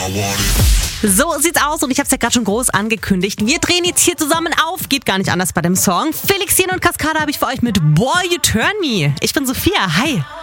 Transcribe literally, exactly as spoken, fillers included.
So sieht's aus und ich habe es ja gerade schon groß angekündigt. Wir drehen jetzt hier zusammen auf. Geht gar nicht anders bei dem Song. Felix Jähn und Cascada habe ich für euch mit Boy You Turn Me. Ich bin Sophia. Hi.